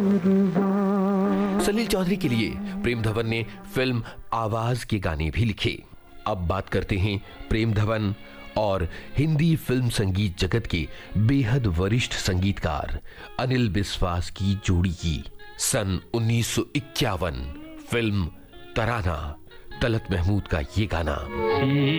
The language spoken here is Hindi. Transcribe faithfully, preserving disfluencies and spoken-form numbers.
सलील चौधरी के लिए प्रेम धवन ने फिल्म आवाज के गाने भी लिखे। अब बात करते हैं प्रेम धवन और हिंदी फिल्म संगीत जगत के बेहद वरिष्ठ संगीतकार अनिल बिस्वास की जोड़ी की। सन उन्नीस सौ इक्यावन फिल्म तराना, तलत महमूद का ये गाना।